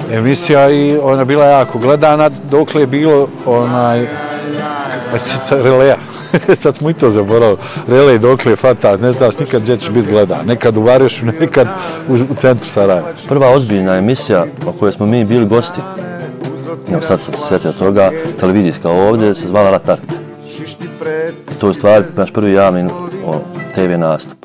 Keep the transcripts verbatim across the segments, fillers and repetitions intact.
emisija i ona bila jako gledana, dokle je bilo onaj Relea. Sad smo i to zaboravili. Relej dokle je fatal, ne znaš nikad gdje će biti gledan. Nekad u Varešu, nekad u, u centru Sarajeva. Prva ozbiljna emisija o kojoj smo mi bili gosti, evo sad sam se sjetio toga, televizijska ovdje, se zvala Ratart. To je u stvari naš prvi javni o, te ve nastup.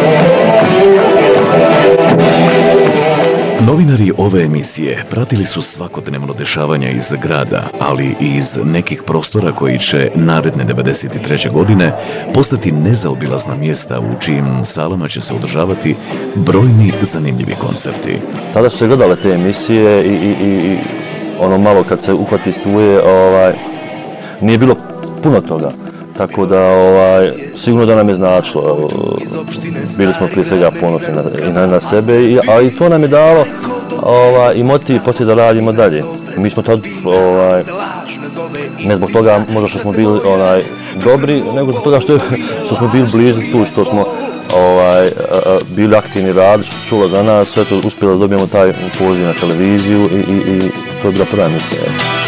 Novinari ove emisije pratili su svakodnevno dešavanja iz grada, ali i iz nekih prostora koji će naredne devedeset treće godine postati nezaobilazna mjesta u čijim salama će se održavati brojni zanimljivi koncerti. Tada su se gledale te emisije i, i, i ono malo kad se uhvati struje, ovaj, nije bilo puno toga. Tako da, ovaj, sigurno da nam je značilo. Bili smo prije svega ponosni na, i na, na sebe, i, a i to nam je dalo ovaj, i motiv poslije da radimo dalje. Mi smo tad, ovaj, ne zbog toga možda što smo bili onaj, dobri, nego zbog toga što, što smo bili blizu tu, što smo ovaj, bili aktivni radi, što se čulo za nas, sve to uspjeli da dobijemo taj poziv na televiziju i, i, i to je bila prva emisija.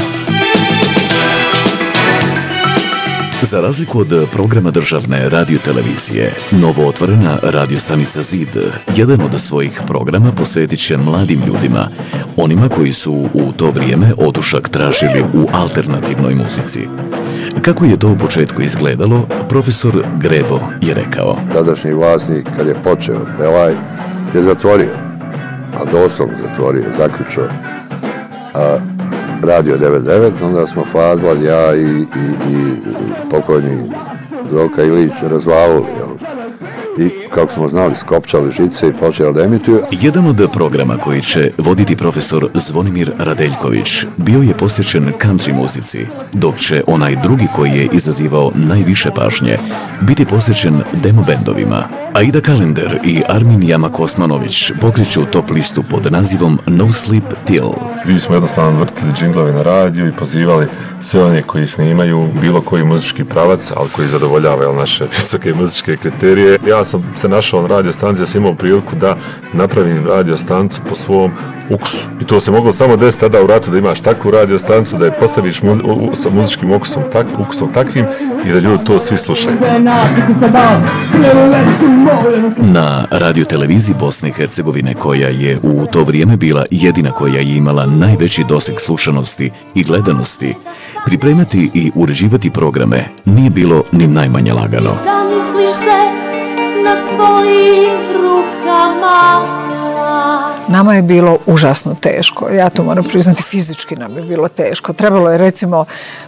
Za razliku od programa državne radiotelevizije, novo otvorena radiostanica Zid jedan od svojih programa posvetit će mladim ljudima, onima koji su u to vrijeme odušak tražili u alternativnoj muzici. Kako je to u početku izgledalo, profesor Grebo je rekao. Tadašnji vlasnik, kad je počeo Belaj, je zatvorio, a doslovno zatvorio, zaključio a, Radio devedeset devet, onda smo Fazlad, ja i, i, i pokojni Zoka Ilić razvalili, jel? I kako smo znali, skopčali žice i počeli da emituju. Jedan od programa koji će voditi profesor Zvonimir Radeljković bio je posvećen country muzici, dok će onaj drugi koji je izazivao najviše pažnje biti posvećen demo bendovima. Aida Kalender i Armin Jamak-Osmanović pokriću top listu pod nazivom No Sleep Till. Vi smo jednostavno vrtili džinglove na radiju i pozivali sve one koji snimaju bilo koji muzički pravac, ali koji zadovoljavaju naše visoke muzičke kriterije. Ja sam se našao na radio stanci, ja sam imao priliku da napravim radio stancu po svom ukusu. I to se moglo samo desiti tada u ratu, da imaš takvu radio stancu, da je postaviš muzi u, sa muzičkim ukusom, tak, ukusom takvim i da ljudi to svi slušaju. Na radioteleviziji Bosne i Hercegovine, koja je u to vrijeme bila jedina koja je imala najveći doseg slušanosti i gledanosti, pripremati i uređivati programe nije bilo ni najmanje lagano. Zamisliš se na tvojim rukama. Nama je bilo užasno teško, ja to moram priznati, fizički nam je bilo teško. Trebalo je recimo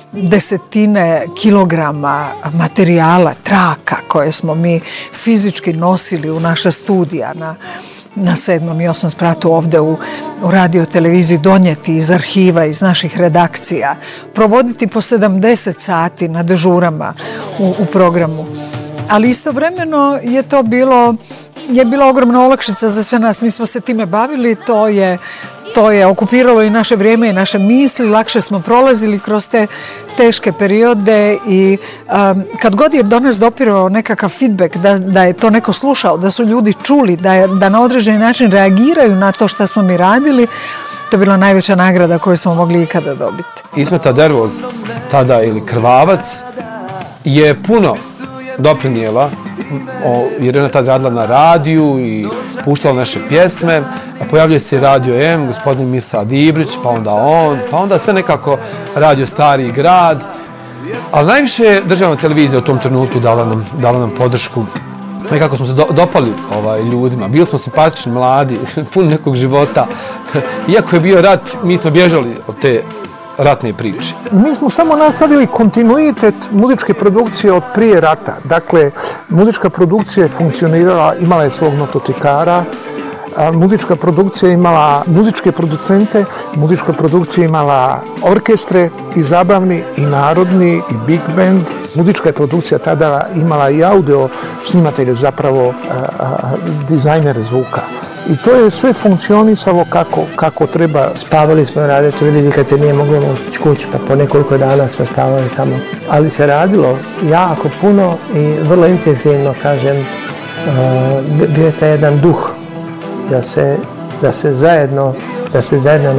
desetine kilograma materijala, traka koje smo mi fizički nosili u naša studija na, na sedmom i osmom spratu ovdje u, u radioteleviziji, donijeti iz arhiva, iz naših redakcija, provoditi po sedamdeset sati na dežurama u, u programu. Ali istovremeno je to bilo je bila ogromna olakšica za sve nas. Mi smo se time bavili, to je, to je okupiralo i naše vrijeme i naše misli, lakše smo prolazili kroz te teške periode i um, kad god je do nas dopirao nekakav feedback, da, da je to neko slušao, da su ljudi čuli, da, je, da na određeni način reagiraju na to što smo mi radili, to je bila najveća nagrada koju smo mogli ikada dobiti. Ismeta Dervoz, tada ili Krvavac, je puno doprinijela, jer je ona tada radila na radiju i puštala naše pjesme, a pojavljuje se Radio M, gospodin Mirsad Ibrić, pa onda on, pa onda sve nekako Radio Stari grad, ali najviše je državna televizija u tom trenutku dala nam, dala nam podršku. Nekako smo se do, dopali ovaj, ljudima, bili smo simpatični, mladi, puni nekog života. Iako je bio rat, mi smo bježali od te ratne priče. Mi smo samo nastavili kontinuitet muzičke produkcije od prije rata. Dakle, muzička produkcija je funkcionirala, imala je svog nototikara, muzička produkcija imala muzičke producente, muzička produkcija imala orkestre i zabavni i narodni i big band. Muzička produkcija tada imala i audio snimatelje, zapravo a, a, dizajnere zvuka. I to je sve funkcionisalo kako, kako treba. Spavali smo na radio televiziji kad se nije moglo ući kući, pa po nekoliko dana smo spavali tamo. Ali se radilo jako puno i vrlo intenzivno, kažem, uh, bio je taj jedan duh da se, da se zajedno, da se zajedno